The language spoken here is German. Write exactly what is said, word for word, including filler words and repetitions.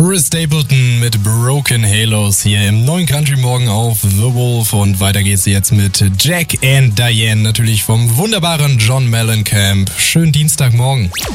Chris Stapleton mit Broken Halos hier im neuen Country Morgen auf The Wolf. Und weiter geht's jetzt mit Jack and Diane, natürlich vom wunderbaren John Mellencamp. Schönen Dienstagmorgen.